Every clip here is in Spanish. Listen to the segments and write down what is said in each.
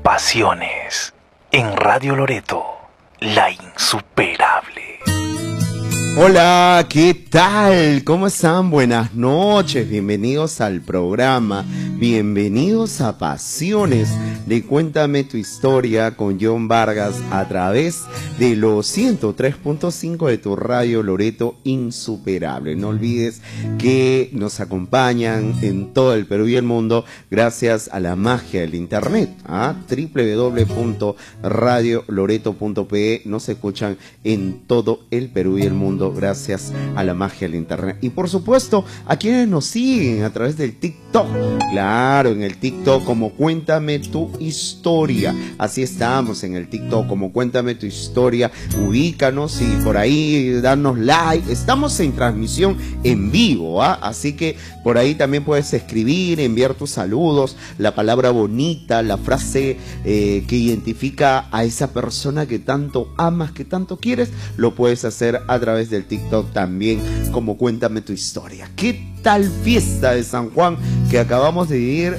Pasiones en Radio Loreto, la insuperable. Hola, ¿qué tal? ¿Cómo están? Buenas noches, bienvenidos al programa, bienvenidos a Pasiones de Cuéntame tu Historia con John Vargas a través de los 103.5 de tu Radio Loreto Insuperable. No olvides que nos acompañan en todo el Perú y el mundo gracias a la magia del internet, www.radioloreto.pe. Nos escuchan en todo el Perú y el mundo gracias a la magia del internet. Y por supuesto, a quienes nos siguen a través del TikTok. Claro, en el TikTok como Cuéntame tu Historia. Así estamos en el TikTok como Cuéntame tu Historia. Ubícanos y por ahí darnos like. Estamos en transmisión en vivo, así que por ahí también puedes escribir, enviar tus saludos, la palabra bonita, la frase que identifica a esa persona que tanto amas, que tanto quieres. Lo puedes hacer a través del TikTok también como Cuéntame tu Historia. ¿Qué tal fiesta de San Juan que acabamos de vivir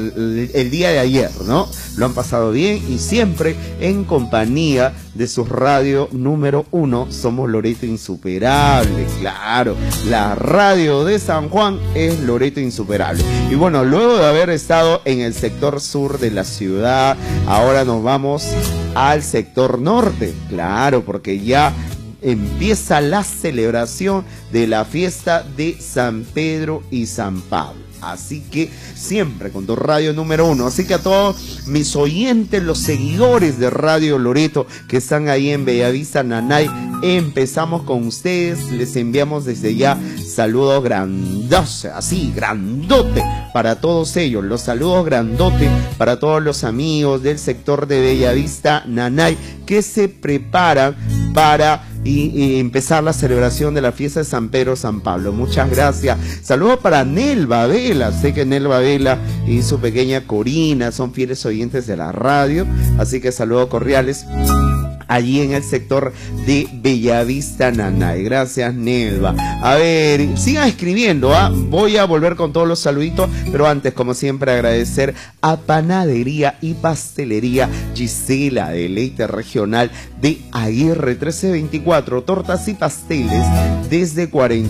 el día de ayer, ¿no? Lo han pasado bien y siempre en compañía de su radio número 1, somos Loreto Insuperable. Claro, la radio de San Juan es Loreto Insuperable. Y bueno, luego de haber estado en el sector sur de la ciudad, ahora nos vamos al sector norte. Claro, porque ya empieza la celebración de la fiesta de San Pedro y San Pablo. Así que siempre con tu radio número 1. Así que a todos mis oyentes, los seguidores de Radio Loreto que están ahí en Bellavista, Nanay, empezamos con ustedes. Les enviamos desde ya saludos grandotes, así, grandote para todos ellos. Los saludos grandote para todos los amigos del sector de Bellavista, Nanay, que se preparan para y empezar la celebración de la fiesta de San Pedro San Pablo. Muchas gracias. Saludos para Nelva Vela. Sé que Nelva Vela y su pequeña Corina son fieles oyentes de la radio, así que saludos cordiales allí en el sector de Bellavista, Nanay. Gracias, Nelva. A ver, sigan escribiendo, voy a volver con todos los saluditos, pero antes, como siempre, agradecer a Panadería y Pastelería Gisela, Deleite Regional de Aguirre 1324, tortas y pasteles desde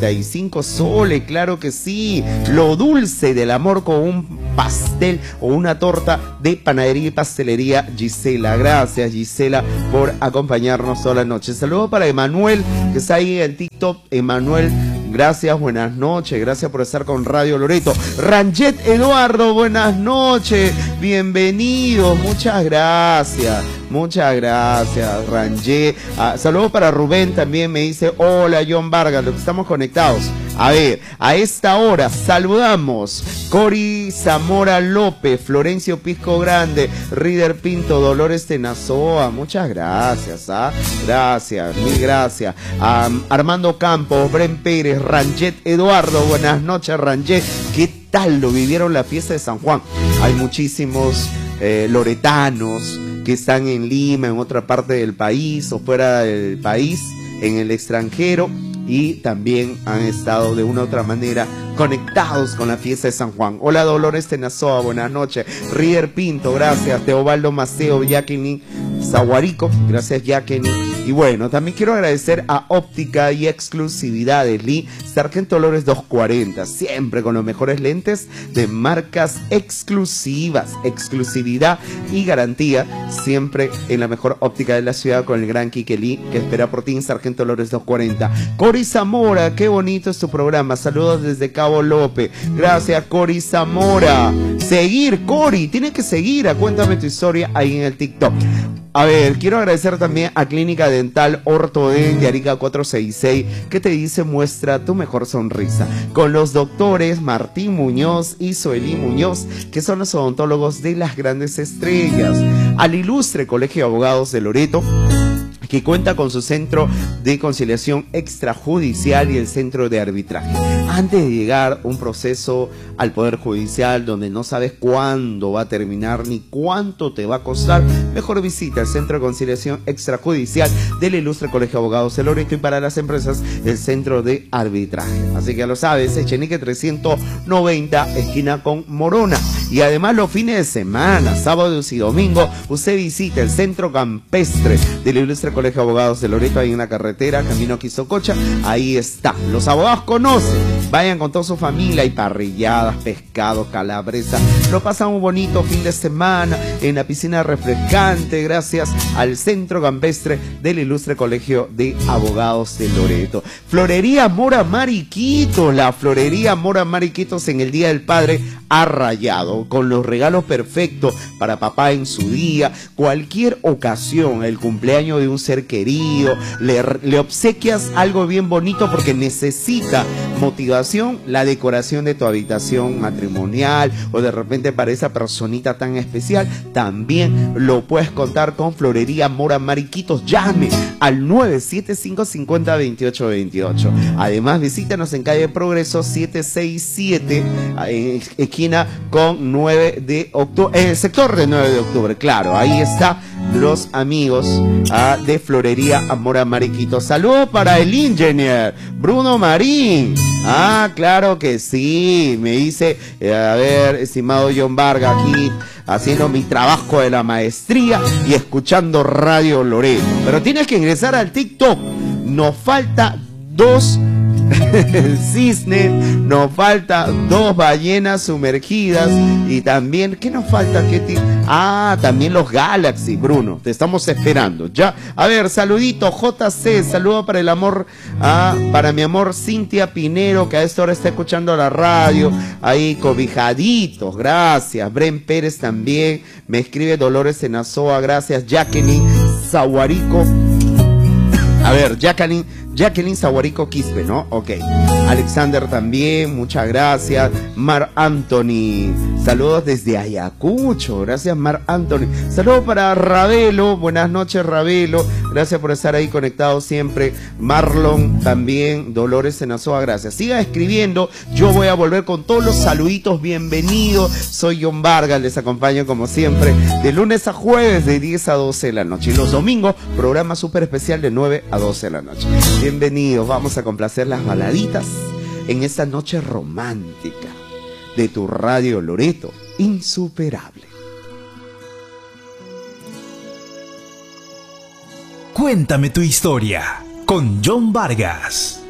45 soles, claro que sí. Lo dulce del amor con un pastel o una torta de Panadería y Pastelería Gisela. Gracias, Gisela, por acompañarnos toda la noche. Saludos para Emanuel, que está ahí en TikTok. Emanuel, gracias, buenas noches, gracias por estar con Radio Loreto. Ranjet Eduardo, buenas noches, bienvenidos, muchas gracias, Ranjet. Saludos para Rubén, también me dice, hola John Vargas, los que estamos conectados. A ver, a esta hora saludamos Cori Zamora López, Florencio Pisco Grande, Rider Pinto, Dolores Tenazoa, muchas gracias, gracias, mil gracias. Armando Campos, Bren Pérez, Ranjet Eduardo, buenas noches, Ranjet. ¿Qué tal lo vivieron la fiesta de San Juan? Hay muchísimos loretanos que están en Lima, en otra parte del país o fuera del país, en el extranjero, y también han estado de una u otra manera conectados con la fiesta de San Juan. Hola Dolores Tenazoa, buenas noches. Rider Pinto, gracias. Teobaldo Maceo, Jacqueline Zaguarico, gracias Jacqueline. Y bueno, también quiero agradecer a Óptica y Exclusividad de Lee, Sargento Lores 240, siempre con los mejores lentes de marcas exclusivas, exclusividad y garantía, siempre en la mejor óptica de la ciudad con el gran Quique Lee, que espera por ti en Sargento Lores 240. Cori Zamora, qué bonito es tu programa, saludos desde Cabo López, gracias Cori Zamora. Seguir, Cori, tienes que seguir a Cuéntame tu Historia ahí en el TikTok. A ver, quiero agradecer también a Clínica Dental Ortoden de Arica 466, que te dice muestra tu mejor sonrisa, con los doctores Martín Muñoz y Zoelí Muñoz, que son los odontólogos de las grandes estrellas. Al ilustre Colegio de Abogados de Loreto, que cuenta con su centro de conciliación extrajudicial y el centro de arbitraje. Antes de llegar un proceso al Poder Judicial donde no sabes cuándo va a terminar ni cuánto te va a costar, mejor visita el centro de conciliación extrajudicial del ilustre Colegio de Abogados de Loreto, y para las empresas el centro de arbitraje. Así que ya lo sabes, Echenique 390, esquina con Morona. Y además los fines de semana, sábados y domingo, usted visita el Centro Campestre del Ilustre Colegio de Abogados de Loreto, ahí en la carretera, camino a Quizococha. Ahí está. Los abogados conocen. Vayan con toda su familia, hay parrilladas, pescado, calabresa. Lo pasan un bonito fin de semana en la piscina refrescante, gracias al Centro Campestre del Ilustre Colegio de Abogados de Loreto. Florería Mora Mariquitos, la Florería Mora Mariquitos en el Día del Padre ha rayado con los regalos perfectos para papá en su día, cualquier ocasión, el cumpleaños de un ser querido, le obsequias algo bien bonito porque necesita motivación, la decoración de tu habitación matrimonial o de repente para esa personita tan especial, también lo puedes contar con Florería Mora Mariquitos. Llame al 975-50-2828. Además, visítanos en calle Progreso 767, en esquina con 9 de octubre, en el sector de 9 de octubre, claro, ahí está los amigos de Florería Mora Mariquitos. Saludos para el ingenier Bruno Marín. Claro que sí, me dice, a ver, estimado John Vargas, aquí haciendo mi trabajo de la maestría y escuchando Radio Loreto. Pero tienes que ingresar al TikTok. Nos falta 2 cisnes, nos falta 2 ballenas sumergidas y también, ¿qué nos falta, Ketty? También los Galaxy, Bruno, te estamos esperando, ya. A ver, saludito, JC, saludo para el amor, para mi amor Cintia Pinero, que a esta hora está escuchando la radio, ahí cobijaditos, gracias. Bren Pérez también, me escribe Dolores Enazoa, gracias. Jacqueline Zaguarico, a ver, Jacqueline Zaguarico Quispe, ¿no? Ok. Alexander también, muchas gracias. Mar Anthony, saludos desde Ayacucho, gracias Mar Anthony. Saludos para Ravelo, buenas noches Ravelo, gracias por estar ahí conectado siempre. Marlon también, Dolores Enazoa, gracias. Siga escribiendo, yo voy a volver con todos los saluditos, bienvenidos. Soy John Vargas, les acompaño como siempre, de lunes a jueves de 10 a 12 de la noche. Y los domingos, programa súper especial de 9 a 12 de la noche. Bienvenidos, vamos a complacer las baladitas en esta noche romántica de tu Radio Loreto, insuperable. Cuéntame tu historia con John Vargas.